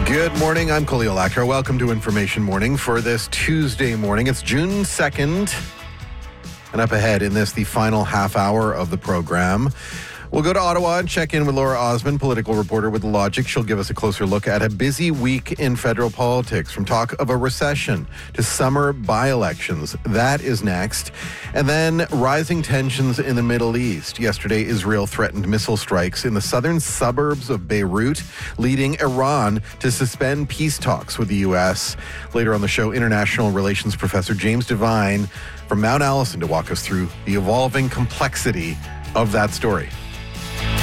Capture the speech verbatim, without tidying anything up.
Good morning. I'm Khalil Akra. Welcome to Information Morning for this Tuesday morning. It's June second. And up ahead in this, the final half hour of the program, we'll go to Ottawa and check in with Laura Osman, political reporter with Logic. She'll give us a closer look at a busy week in federal politics, from talk of a recession to summer by-elections. That is next. And then rising tensions in the Middle East. Yesterday, Israel threatened missile strikes in the southern suburbs of Beirut, leading Iran to suspend peace talks with the U S. Later on the show, international relations professor James Devine from Mount Allison to walk us through the evolving complexity of that story.